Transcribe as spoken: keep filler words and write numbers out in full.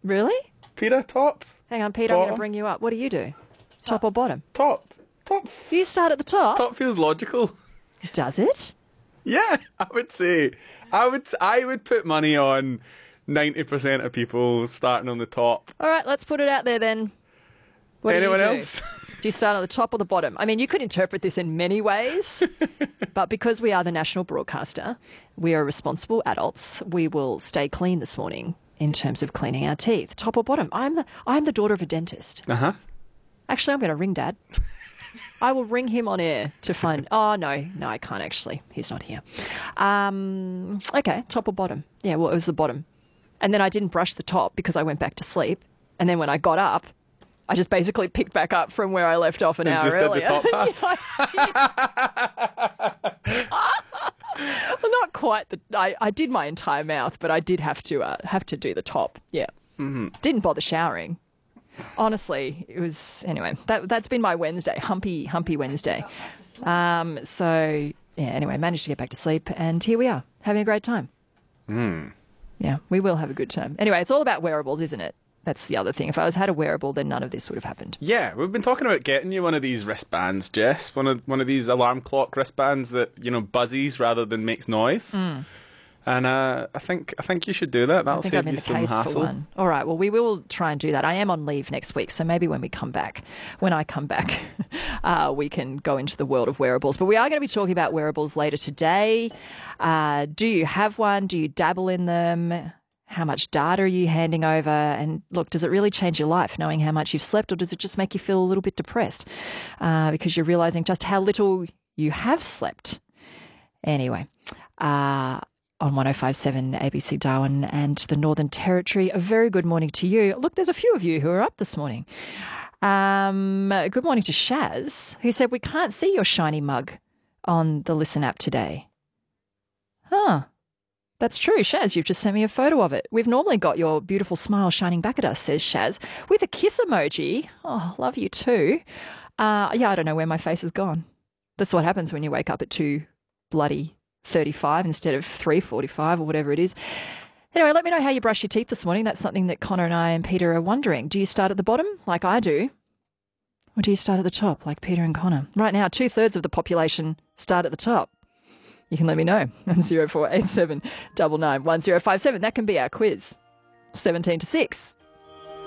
Really? Peter, top? Hang on, Peter, I'm going to Bottom? bring you up. What do you do? Top or bottom? Top. Top. You start at the top. Top feels logical. Does it? Yeah, I would say. I would I would put money on ninety percent of people starting on the top. All right, let's put it out there then. What do you Anyone do? else? Do you start on the top or the bottom? I mean, you could interpret this in many ways, but because we are the national broadcaster, we are responsible adults. We will stay clean this morning in terms of cleaning our teeth. Top or bottom? I'm the I'm the daughter of a dentist. Uh-huh. Actually, I'm going to ring Dad. I will ring him on air to find... Oh, no. No, I can't actually. He's not here. Um, okay, top or bottom? Yeah, well, it was the bottom. And then I didn't brush the top because I went back to sleep. And then when I got up, I just basically picked back up from where I left off an And hour just earlier. did the top half. Well, not quite. The, I, I did my entire mouth, but I did have to uh, have to do the top. Yeah. Mm-hmm. Didn't bother showering. Honestly, it was... Anyway, that, that's been my Wednesday, humpy, humpy Wednesday. Um, so, yeah, anyway, managed to get back to sleep, and here we are, having a great time. Mm. Yeah, we will have a good time. Anyway, it's all about wearables, isn't it? That's the other thing. If I was had a wearable, then none of this would have happened. Yeah, we've been talking about getting you one of these wristbands, Jess. One of one of these alarm clock wristbands that, you know, buzzes rather than makes noise. Mm. And uh, I think I think you should do that. That'll I think save I'm in you the some case hassle. for one. All right, well, we will try and do that. I am on leave next week, so maybe when we come back, when I come back, uh, we can go into the world of wearables. But we are going to be talking about wearables later today. Uh, do you have one? Do you dabble in them? How much data are you handing over? And look, does it really change your life knowing how much you've slept, or does it just make you feel a little bit depressed uh, because you're realising just how little you have slept? Anyway, uh, on one oh five point seven A B C Darwin and the Northern Territory, a very good morning to you. Look, there's a few of you who are up this morning. Um, good morning to Shaz, who said, we can't see your shiny mug on the Listen app today. Huh. That's true, Shaz. You've just sent me a photo of it. We've normally got your beautiful smile shining back at us, says Shaz, with a kiss emoji. Oh, love you too. Uh, yeah, I don't know where my face has gone. That's what happens when you wake up at two bloody thirty-five instead of three forty-five or whatever it is. Anyway, let me know how you brush your teeth this morning. That's something that Connor and I and Peter are wondering. Do you start at the bottom, like I do? Or do you start at the top, like Peter and Connor? Right now, two-thirds of the population start at the top. You can let me know on zero four eight seven nine nine one zero five seven. That can be our quiz. seventeen to six.